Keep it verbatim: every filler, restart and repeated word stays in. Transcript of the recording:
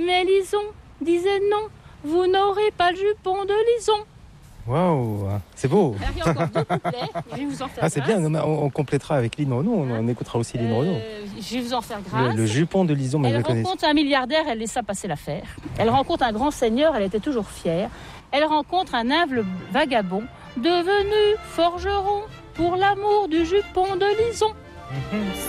Mais Lison disait non, vous n'aurez pas le jupon de Lison. Waouh, c'est beau. Alors, il y a encore deux couplets, je vais vous en faire Ah, c'est grâce. bien, on, on complétera avec Lynn Renaud, on, on écoutera aussi Lynn Renaud. Euh, je vais vous en faire Le, grâce. le jupon de Lison, mais je Elle le connais. rencontre un milliardaire, elle laissa passer l'affaire. Elle rencontre un grand seigneur, elle était toujours fière. Elle rencontre un humble vagabond, devenu forgeron pour l'amour du jupon de Lison.